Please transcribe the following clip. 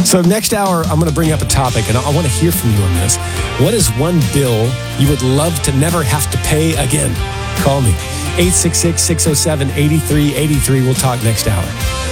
So next hour, I'm going to bring up a topic, and I want to hear from you on this. What is one bill you would love to never have to pay again? Call me. 866-607-8383. We'll talk next hour.